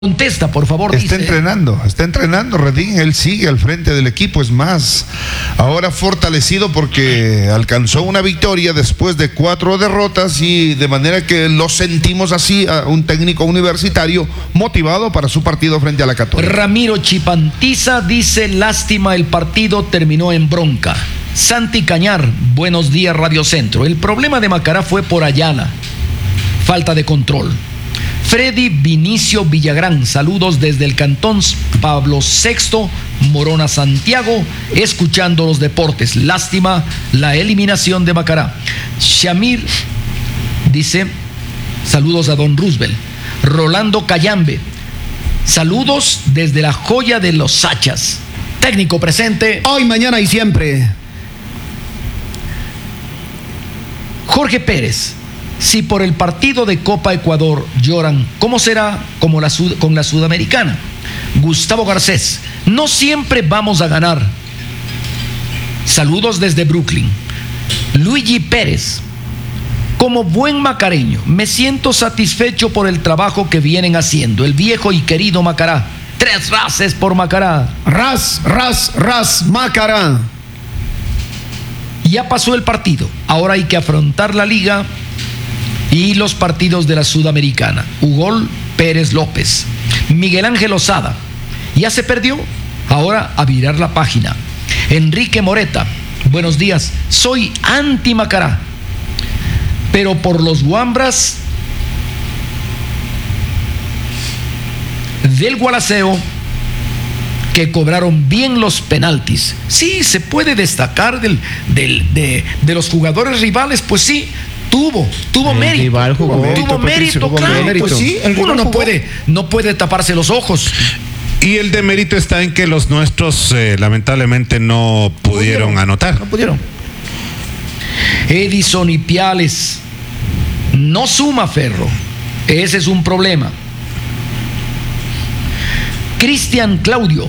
Contesta, por favor. Está entrenando, Redín, él sigue al frente del equipo, es más, ahora fortalecido porque alcanzó una victoria después de 4 derrotas y de manera que lo sentimos así, a un técnico universitario motivado para su partido frente a la Católica. Ramiro Chipantiza dice, lástima, el partido terminó en bronca. Santi Cañar, buenos días Radio Centro, el problema de Macará fue por Ayala, falta de control. Freddy Vinicio Villagrán, saludos desde el Cantón Pablo VI, Morona, Santiago, escuchando los deportes. Lástima la eliminación de Macará. Shamir dice, saludos a Don Roosevelt. Rolando Cayambe, saludos desde la joya de los Sachas. Técnico presente. Hoy, mañana y siempre. Jorge Pérez. Si por el partido de Copa Ecuador lloran, ¿cómo será con la Sudamericana? Gustavo Garcés, no siempre vamos a ganar. Saludos desde Brooklyn. Luigi Pérez, como buen macareño, me siento satisfecho por el trabajo que vienen haciendo. El viejo y querido Macará. 3 rases por Macará. Ras, Macará. Ya pasó el partido. Ahora hay que afrontar la liga y los partidos de la Sudamericana. Ugol Pérez López. Miguel Ángel Osada. Ya se perdió. Ahora a virar la página. Enrique Moreta. Buenos días. Soy anti Macará, pero por los Guambras del Gualaceo, que cobraron bien los penaltis. Sí, se puede destacar de los jugadores rivales, pues sí. Tuvo mérito. Tuvo mérito, claro. Pues sí, uno no puede taparse los ojos. Y el demérito está en que los nuestros lamentablemente no pudieron anotar. No pudieron. Edison Ipiales. No suma Ferro. Ese es un problema. Cristian Claudio.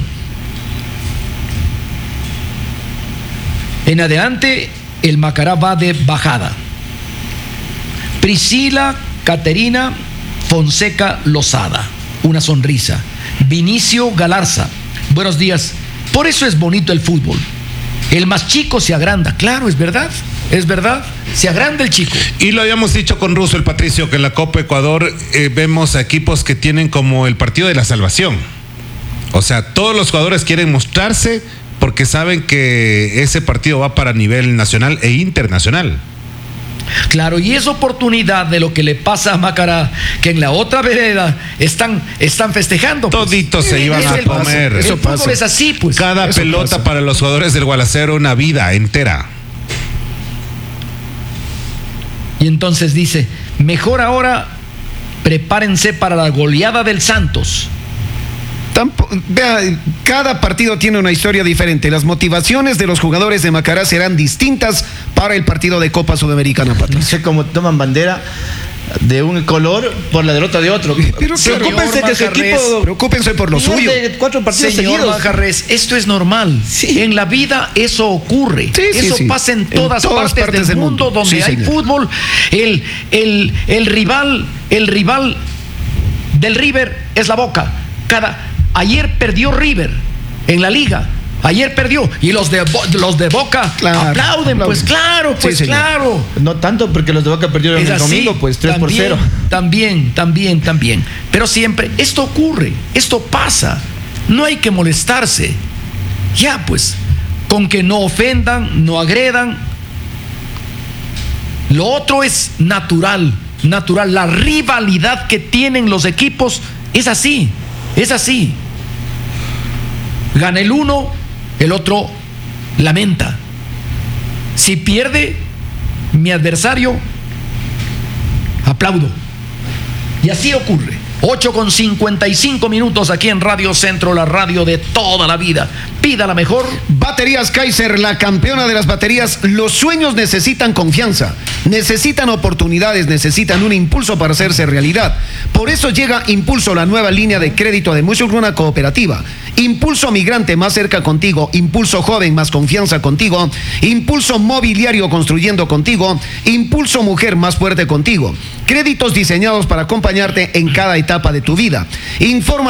En adelante, el Macará va de bajada. Priscila Caterina Fonseca Lozada, una sonrisa. Vinicio Galarza, buenos días. Por eso es bonito el fútbol. El más chico se agranda, claro, es verdad, se agranda el chico. Y lo habíamos dicho con Russo, el Patricio, que en la Copa Ecuador vemos a equipos que tienen como el partido de la salvación. O sea, todos los jugadores quieren mostrarse porque saben que ese partido va para nivel nacional e internacional. Claro, y es oportunidad de lo que le pasa a Macará, que en la otra vereda están festejando. Pues. Toditos se iban a comer. El fútbol es así, pues. Cada pelota pasa para los jugadores del Gualaceo, una vida entera. Y entonces dice, mejor ahora prepárense para la goleada del Santos. Vea, cada partido tiene una historia diferente. Las motivaciones de los jugadores de Macará serán distintas para el partido de Copa Sudamericana, Patricio. No sé cómo toman bandera de un color por la derrota de otro. Pero preocúpense que su equipo, preocúpense por lo suyo. De 4 partidos Señor seguidos. Manjarres, esto es normal. Sí. En la vida eso ocurre. Eso pasa en todas partes del mundo donde hay fútbol. El rival del River es la Boca. Ayer perdió River en la liga. Ayer perdió. Y los de Boca aplauden. Pues claro, claro. No tanto porque los de Boca perdieron el domingo, pues 3-0. También. Pero siempre, esto ocurre, esto pasa. No hay que molestarse. Ya, pues, con que no ofendan, no agredan. Lo otro es natural. La rivalidad que tienen los equipos es así. Gana el uno, el otro lamenta. Si pierde mi adversario, aplaudo. Y así ocurre. 8:55 aquí en Radio Centro, la radio de toda la vida. Pida la mejor. Baterías Kaiser, la campeona de las baterías. Los sueños necesitan confianza, necesitan oportunidades, necesitan un impulso para hacerse realidad. Por eso llega Impulso, la nueva línea de crédito de Mushuruna Cooperativa. Impulso Migrante, más cerca contigo. Impulso Joven, más confianza contigo. Impulso Mobiliario, construyendo contigo. Impulso Mujer, más fuerte contigo. Créditos diseñados para acompañarte en cada etapa de tu vida. Informa